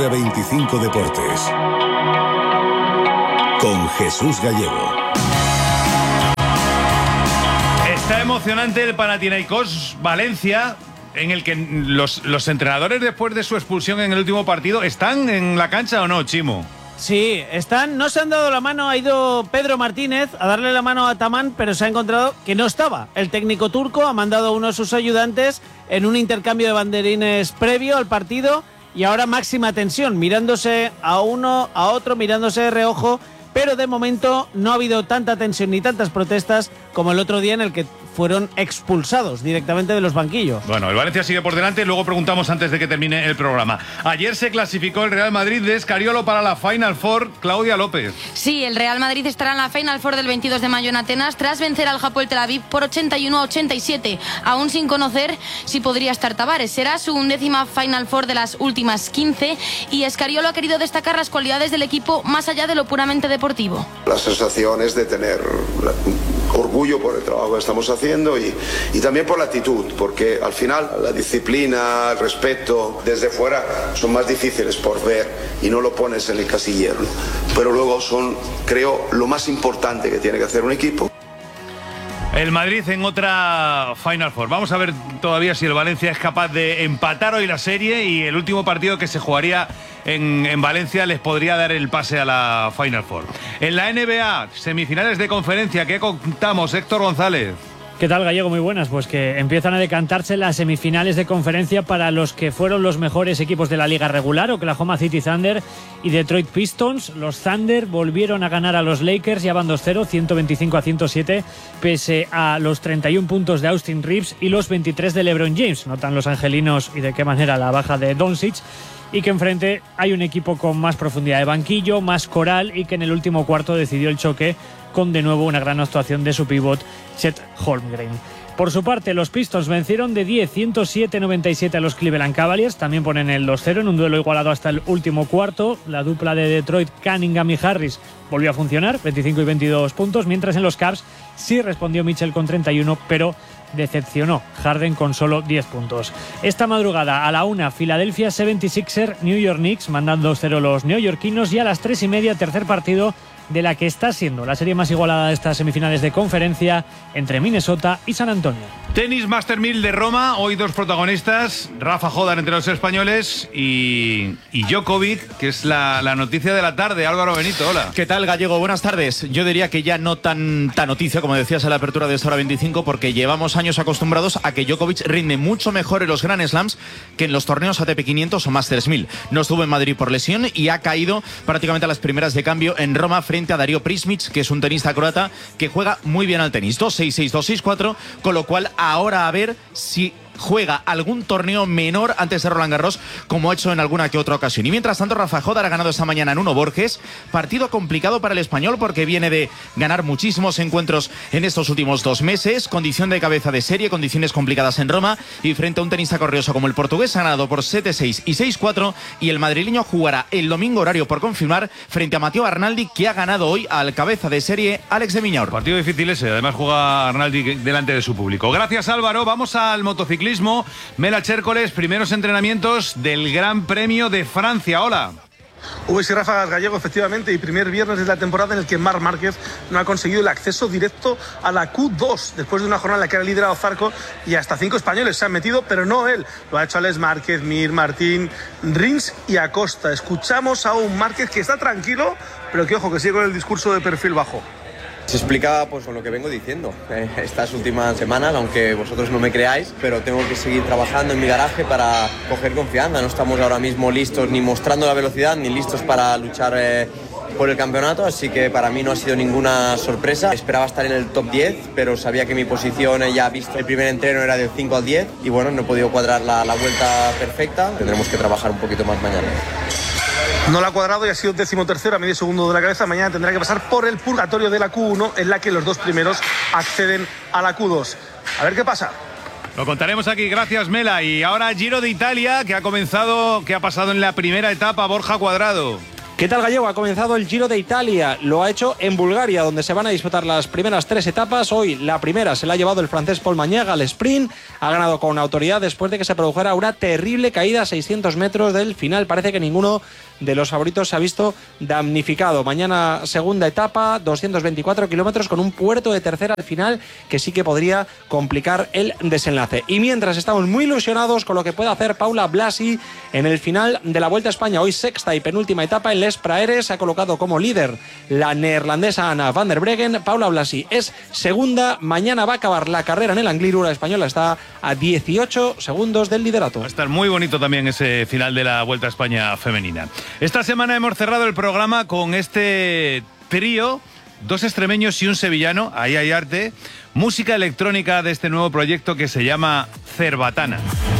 25 Deportes. Con Jesús Gallego. Está emocionante el Panathinaikos Valencia, en el que los entrenadores, después de su expulsión en el último partido, ¿están en la cancha o no, Chimo? Sí, no se han dado la mano. Ha ido Pedro Martínez a darle la mano a Ataman, pero se ha encontrado que no estaba. El técnico turco ha mandado a uno de sus ayudantes en un intercambio de banderines previo al partido, y ahora máxima tensión, mirándose a uno, a otro, mirándose de reojo, pero de momento no ha habido tanta tensión ni tantas protestas como el otro día, en el que fueron expulsados directamente de los banquillos. Bueno, el Valencia sigue por delante, luego preguntamos antes de que termine el programa. Ayer se clasificó el Real Madrid de Escariolo para la Final Four. Claudia López. Sí, el Real Madrid estará en la Final Four del 22 de mayo en Atenas, tras vencer al Hapoel Tel Aviv por 81-87, aún sin conocer si podría estar Tavares. Será su 11ª Final Four de las últimas 15, y Escariolo ha querido destacar las cualidades del equipo más allá de lo puramente deportivo. La sensación es de tener orgullo por el trabajo que estamos haciendo y también por la actitud, porque al final la disciplina, el respeto desde fuera son más difíciles por ver y no lo pones en el casillero, pero luego son, creo, lo más importante que tiene que hacer un equipo. El Madrid en otra Final Four. Vamos a ver todavía si el Valencia es capaz de empatar hoy la serie, y el último partido que se jugaría en Valencia les podría dar el pase a la Final Four. En la NBA, semifinales de conferencia, ¿qué contamos, Héctor González? ¿Qué tal, Gallego? Muy buenas. Pues que empiezan a decantarse las semifinales de conferencia para los que fueron los mejores equipos de la liga regular: Oklahoma City Thunder y Detroit Pistons. Los Thunder volvieron a ganar a los Lakers, ya van 2-0, 125-107, pese a los 31 puntos de Austin Reeves y los 23 de LeBron James. Notan los angelinos y de qué manera la baja de Doncic, y que enfrente hay un equipo con más profundidad de banquillo, más coral, y que en el último cuarto decidió el choque con de nuevo una gran actuación de su pívot Chet Holmgren. Por su parte, los Pistons vencieron de 10, 107-97 a los Cleveland Cavaliers. También ponen el 2-0 en un duelo igualado hasta el último cuarto. La dupla de Detroit, Cunningham y Harris, volvió a funcionar, 25 y 22 puntos, mientras en los Cavs sí respondió Mitchell con 31, pero decepcionó Harden con solo 10 puntos. Esta madrugada a la 1, Philadelphia 76ers, New York Knicks, mandan 2-0 los neoyorquinos, y a las 3:30, tercer partido de la que está siendo la serie más igualada de estas semifinales de conferencia, entre Minnesota y San Antonio. Tenis Master 1000 de Roma, hoy dos protagonistas, Rafa Jódar entre los españoles y Djokovic, que es la noticia de la tarde. Álvaro Benito, hola. ¿Qué tal, Gallego? Buenas tardes. Yo diría que ya no tanta noticia, como decías en la apertura de esta hora 25, porque llevamos años acostumbrados a que Djokovic rinde mucho mejor en los Grand Slams que en los torneos ATP 500 o Masters 1000. No estuvo en Madrid por lesión y ha caído prácticamente a las primeras de cambio en Roma frente a Dario Prismic, que es un tenista croata que juega muy bien al tenis. 2-6-6, 2-6-4, con lo cual ahora a ver si juega algún torneo menor antes de Roland Garros, como ha hecho en alguna que otra ocasión. Y mientras tanto, Rafa Jódar ha ganado esta mañana en Uno Borges. Partido complicado para el español, porque viene de ganar muchísimos encuentros en estos últimos 2 meses. Condición de cabeza de serie, condiciones complicadas en Roma, y frente a un tenista corrioso como el portugués, ha ganado por 7-6 y 6-4. Y el madrileño jugará el domingo, horario por confirmar, frente a Matteo Arnaldi, que ha ganado hoy al cabeza de serie Alex de Miñaur. Partido difícil ese, además juega Arnaldi delante de su público. Gracias, Álvaro. Vamos al motociclismo. Mela Chércoles, primeros entrenamientos del Gran Premio de Francia. Hola. Hubo y ráfagas, Gallego, efectivamente, y primer viernes de la temporada en el que Marc Márquez no ha conseguido el acceso directo a la Q2, después de una jornada en la que ha liderado Zarco, y hasta 5 españoles se han metido, pero no él. Lo ha hecho Alex Márquez, Mir, Martín, Rins y Acosta. Escuchamos a un Márquez que está tranquilo, pero que ojo, que sigue con el discurso de perfil bajo. Se explica pues con lo que vengo diciendo estas últimas semanas, aunque vosotros no me creáis, pero tengo que seguir trabajando en mi garaje para coger confianza. No estamos ahora mismo listos ni mostrando la velocidad ni listos para luchar por el campeonato, así que para mí no ha sido ninguna sorpresa. Esperaba estar en el top 10, pero sabía que mi posición, ya visto el primer entreno, era del 5 al 10 y bueno, no he podido cuadrar la vuelta perfecta. Tendremos que trabajar un poquito más mañana. No la ha cuadrado y ha sido 13º a medio segundo de la cabeza. Mañana tendrá que pasar por el purgatorio de la Q1, en la que los 2 primeros acceden a la Q2. A ver qué pasa. Lo contaremos aquí, gracias, Mela. Y ahora Giro de Italia, que ha pasado en la primera etapa, Borja Cuadrado. ¿Qué tal, Gallego? Ha comenzado el Giro de Italia. Lo ha hecho en Bulgaria, donde se van a disputar las primeras 3 etapas. Hoy la primera se la ha llevado el francés Paul Mañaga al sprint. Ha ganado con autoridad después de que se produjera una terrible caída a 600 metros del final. Parece que ninguno de los favoritos se ha visto damnificado. Mañana segunda etapa, 224 kilómetros con un puerto de tercera al final que sí que podría complicar el desenlace. Y mientras estamos muy ilusionados con lo que puede hacer Paula Blasi en el final de la Vuelta a España. Hoy sexta y penúltima etapa en Les Praeres. Se ha colocado como líder la neerlandesa Anna van der Breggen. Paula Blasi es segunda. Mañana va a acabar la carrera en el Angliru. La española está a 18 segundos del liderato. Va a estar muy bonito también ese final de la Vuelta a España femenina. Esta semana hemos cerrado el programa con este trío, 2 extremeños y un sevillano. Ahí hay arte. Música electrónica de este nuevo proyecto que se llama Cerbatana.